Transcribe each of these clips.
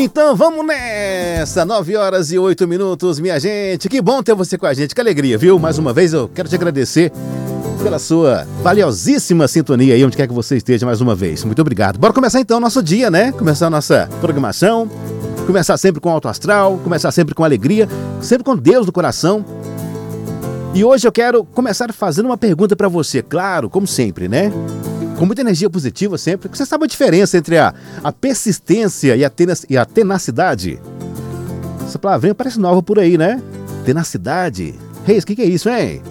Então vamos nessa, 9h08, minha gente. Que bom ter você com a gente, que alegria, viu? Mais uma vez eu quero te agradecer pela sua valiosíssima sintonia aí, onde quer que você esteja mais uma vez. Muito obrigado. Bora começar então o nosso dia, né? Começar a nossa programação, começar sempre com alto astral, começar sempre com alegria, sempre com Deus no coração. E hoje eu quero começar fazendo uma pergunta pra você, claro, como sempre, né? Com muita energia positiva sempre. Você sabe a diferença entre a persistência e a tenacidade? Essa palavrinha parece nova por aí, né? Tenacidade. Reis, o que é isso, hein?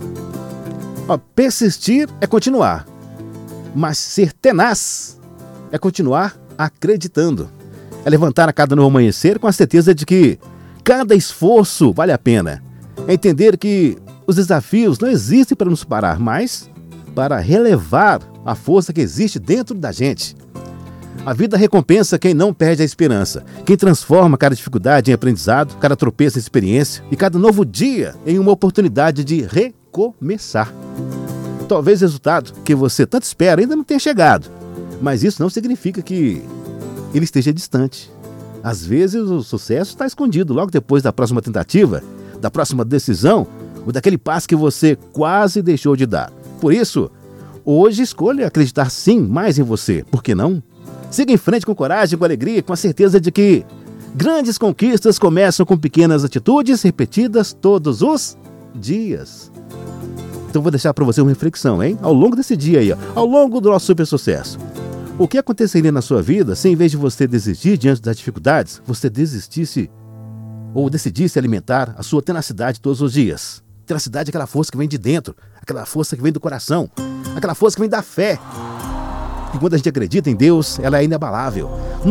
Ó, persistir é continuar. Mas ser tenaz é continuar acreditando. É levantar a cada novo amanhecer com a certeza de que cada esforço vale a pena. É entender que os desafios não existem para nos parar, mas para relevar a força que existe dentro da gente. A vida recompensa quem não perde a esperança, quem transforma cada dificuldade em aprendizado, cada tropeço em experiência e cada novo dia em uma oportunidade de recomeçar. Talvez o resultado que você tanto espera ainda não tenha chegado, mas isso não significa que ele esteja distante. Às vezes o sucesso está escondido logo depois da próxima tentativa, da próxima decisão ou daquele passo que você quase deixou de dar. Por isso, hoje escolha acreditar sim mais em você. Por que não? Siga em frente com coragem, com alegria, com a certeza de que grandes conquistas começam com pequenas atitudes repetidas todos os dias. Então vou deixar para você uma reflexão, hein? Ao longo desse dia aí, ao longo do nosso super sucesso. O que aconteceria na sua vida se, em vez de você desistir diante das dificuldades, você desistisse ou decidisse alimentar a sua tenacidade todos os dias? Tenacidade é aquela força que vem de dentro, aquela força que vem do coração, aquela força que vem da fé. E quando a gente acredita em Deus, ela é inabalável.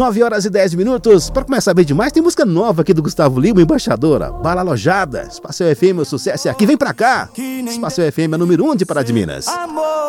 9h10. Para começar bem demais, tem música nova aqui do Gustavo Lima, Embaixadora, Bala Alojada. Espaço FM, o sucesso é aqui, vem pra cá. Espaço FM é número 1 de Pará de Minas.